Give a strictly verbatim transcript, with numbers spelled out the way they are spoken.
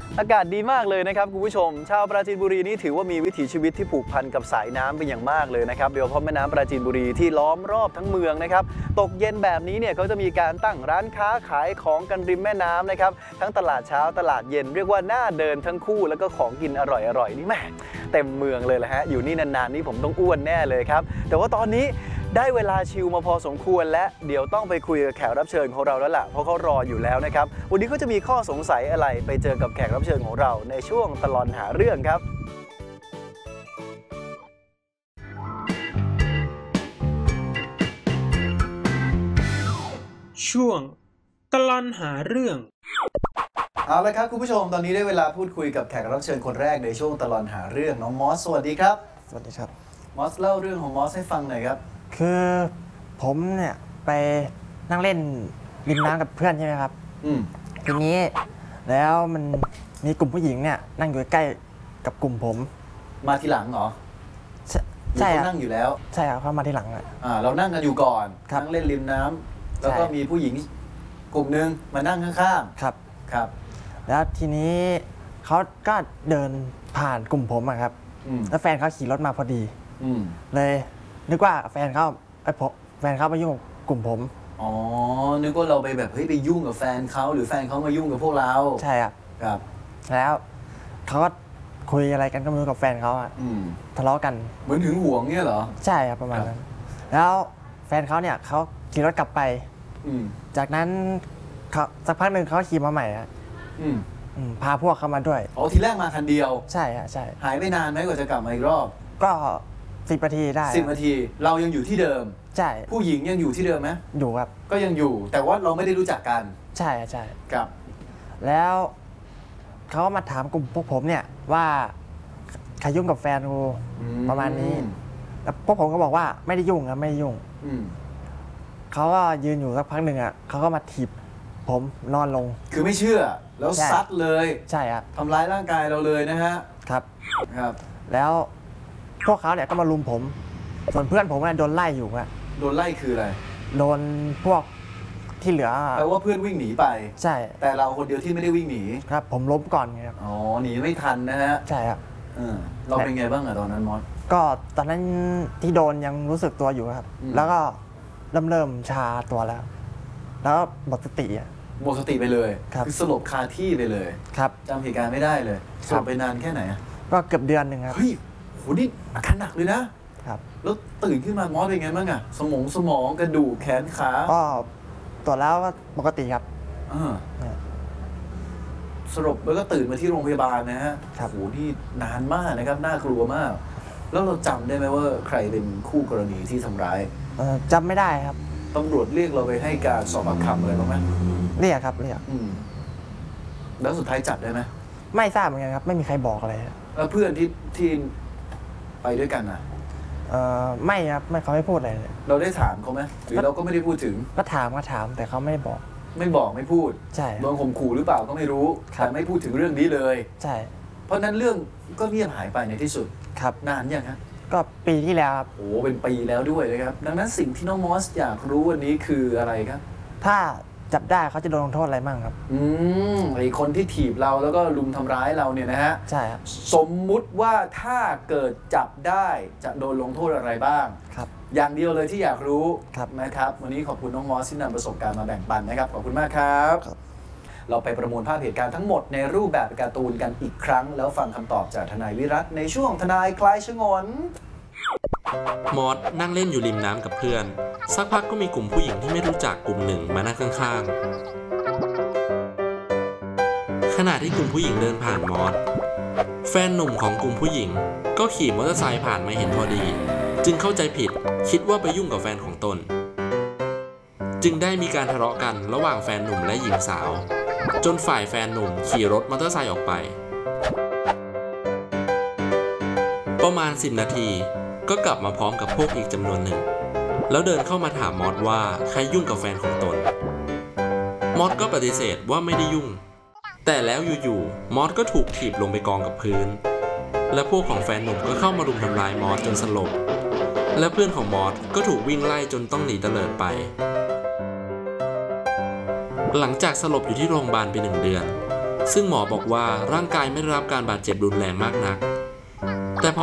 อากาศดีมากเลยนะครับคุณผู้ชมชาวปราจีนบุรีนี่ถือว่ามีวิถีชีวิตที่ผูกพันกับสายน้ำเป็นอย่างมากเลยนะครับโดยเฉพาะแม่น้ำปราจีนบุรีที่ล้อมรอบทั้งเมืองนะครับตกเย็นแบบนี้เนี่ยเขาจะมีการตั้งร้านค้าขายของกันริมแม่น้ำนะครับทั้งตลาดเช้าตลาดเย็นเรียกว่าน่าเดินทั้งคู่แล้วก็ของกินอร่อยๆนี่แหมเต็มเมืองเลยแหละฮะอยู่นี่นานๆนี่ผมต้องอ้วนแน่เลยครับแต่ว่าตอนนี้ได้เวลาชิลมาพอสมควรและเดี๋ยวต้องไปคุยกับแขกรับเชิญของเราแล้วล่ะเพราะเขารออยู่แล้วนะครับวันนี้ก็จะมีข้อสงสัยอะไรไปเจอกับแขกรับเชิญของเราในช่วงตลอดหาเรื่องครับช่วงตลอดหาเรื่องเอาละครับคุณผู้ชมตอนนี้ได้เวลาพูดคุยกับแขกรับเชิญคนแรกในช่วงตลอดหาเรื่องน้องมอสสวัสดีครับสวัสดีครับมอสเล่าเรื่องของมอสให้ฟังหน่อยครับคือผมเนี่ยไปนั่งเล่นริมน้ำกับเพื่อนใช่ไหมครับอืมทีนี้แล้วมันมีกลุ่มผู้หญิงเนี่ยนั่งอยู่ใกล้กับกลุ่มผมมาทีหลังเหรอใช่ครับนั่งอยู่แล้วใช่ครับเขามาทีหลังอ่ะอ่าเรานั่งกันอยู่ก่อนนั่งเล่นริมน้ำแล้วก็มีผู้หญิงกลุ่มนึงมานั่งข้างๆครับครับแล้วทีนี้เขาก็เดินผ่านกลุ่มผมอะครับแล้วแฟนเขาขี่รถมาพอดีเลยนึกว่าแฟนเขาไอ้ผมแฟนเขามายุ่งกับกลุ่มผมอ๋อนึกว่าเราไปแบบเฮ้ยไปยุ่งกับแฟนเขาหรือแฟนเขามายุ่งกับพวกเราใช่ครับครับแล้วเขาก็คุยอะไรกันก็ไม่รู้กับแฟนเขาอ่ะทะเลาะกันเหมือนหึงหวงเนี่ยเหรอใช่ครับประมาณนั้นแล้วแฟนเขาเนี่ยเขาขี่รถกลับไปจากนั้นเขาสักพักหนึ่งเขาขี่มาใหม่อ่ะพาพวกเขามาด้วยอ๋อทีแรกมาคันเดียวใช่ฮะใช่หายไปนานไหมกว่าจะกลับมาอีกรอบก็สิบนาทีได้สิบนาทีเรายังอยู่ที่เดิมใช่ผู้หญิงยังอยู่ที่เดิมไหมอยู่ครับก็ยังอยู่แต่ว่าเราไม่ได้รู้จักกันใช่ใช่ครับแล้วเขาก็มาถามกลุ่มพวกผมเนี่ยว่าใครยุ่งกับแฟนกูประมาณนี้แล้วพวกผมก็บอกว่าไม่ได้ยุ่งครับไม่ได้ยุ่งเขาก็ยืนอยู่สักพักหนึ่งอ่ะเขาก็มาถีบผมนอนลงคือไม่เชื่อแล้วซัดเลยใช่ครับทำร้ายร่างกายเราเลยนะฮะครับครับแล้วพวกเขาเนี่ยก็มาลุมผมส่วนเพื่อนผมเนี่ยโดนไล่อยู่อะโดนไล่คืออะไรโดนพวกที่เหลือแปลว่าเพื่อนวิ่งหนีไปใช่แต่เราคนเดียวที่ไม่ได้วิ่งหนีครับผมล้มก่อนไงครับอ๋อหนีไม่ทันนะฮะใช่ครับเออเราเป็นไงบ้างอะตอนนั้นมอสก็ตอนนั้นที่โดนยังรู้สึกตัวอยู่ครับแล้วก็เริ่มเริ่มชาตัวแล้วแล้วหมดสติอ่ะหมดสติไปเลยคือสลบคาที่ไปเลยครับจำเหตุการณ์ไม่ได้เลยสลบไปนานแค่ไหนก็เกือบเดือนหนึ่งครับเฮ้ยโหนี่อาการหนักเลยนะครับแล้วตื่นขึ้นมามอสเป็นไงบ้างอะสมองสมองกระดูกแขนขาก็ตรวจแล้วก็ปกติครับสลบแล้วก็ตื่นมาที่โรงพยาบาลนะฮะโหนี่นานมากนะครับน่ากลัวมากแล้วเราจำได้ไหมว่าใครเป็นคู่กรณีที่ทำร้ายจำไม่ได้ครับตำรวจเรียกเราไปให้การสอบปากคำอะไรบ้างไหมเรียกครับเรียกแล้วสุดท้ายจับได้ไหมไม่ทราบเหมือนกันครับไม่มีใครบอกอะไรแล้วเพื่อนที่ที่ไปด้วยกันอ่ะเออไม่ครับไม่เขาไม่พูดอะไรเลยเราได้ถามเขาไหมหรือเราก็ไม่ได้พูดถึงก็ถามก็ถามแต่เขาไม่บอกไม่บอกไม่พูดใช่โดนข่มขู่หรือเปล่าก็ไม่รู้แต่ไม่พูดถึงเรื่องนี้เลยใช่เพราะนั้นเรื่องก็เงียบหายไปในที่สุดครับนานยังฮะก็ปีที่แล้วครับโอ้เป็นปีแล้วด้วยนะครับดังนั้นสิ่งที่น้องมอสอยากรู้วันนี้คืออะไรครับถ้าจับได้เขาจะโดนลงโทษอะไรบ้างครับอืมไอคนที่ถีบเราแล้วก็ลุมทำร้ายเราเนี่ยนะฮะใช่ครับสมมุติว่าถ้าเกิดจับได้จะโดนลงโทษอะไรบ้างครับอย่างเดียวเลยที่อยากรู้ครับนะครับวันนี้ขอบคุณน้องมอสที่นำประสบการณ์มาแบ่งปันนะครับขอบคุณมากครับเราไปประมวลภาพเหตุการณ์ทั้งหมดในรูปแบบการ์ตูนกันอีกครั้งแล้วฟังคำตอบจากทนายวิรัตในช่วงทนายคลายฉงนมอสนั่งเล่นอยู่ริมน้ำกับเพื่อนสักพักก็มีกลุ่มผู้หญิงที่ไม่รู้จักกลุ่มหนึ่งมานั่งข้างๆขณะที่กลุ่มผู้หญิงเดินผ่านมอสแฟนหนุ่มของกลุ่มผู้หญิงก็ขี่มอเตอร์ไซค์ผ่านมาเห็นพอดีจึงเข้าใจผิดคิดว่าไปยุ่งกับแฟนของตนจึงได้มีการทะเลาะกันระหว่างแฟนหนุ่มและหญิงสาวจนฝ่ายแฟนหนุ่มขี่รถมอเตอร์ไซค์ออกไปประมาณสิบนาทีก็กลับมาพร้อมกับพวกอีกจำนวนหนึ่งแล้วเดินเข้ามาถามมอสว่าใครยุ่งกับแฟนของตนมอสก็ปฏิเสธว่าไม่ได้ยุ่งแต่แล้วอยู่ๆมอสก็ถูกถีบลงไปกองกับพื้นและพวกของแฟนหนุ่มก็เข้ามารุมทำร้ายมอสจนสลบและเพื่อนของมอสก็ถูกวิ่งไล่จนต้องหนีเตลิดไปหลังจากสลบอยู่ที่โรงพยาบาลไปหนึ่งเดือนซึ่งหมอบอกว่าร่างกายไม่ได้รับการบาดเจ็บรุนแรงมากนัก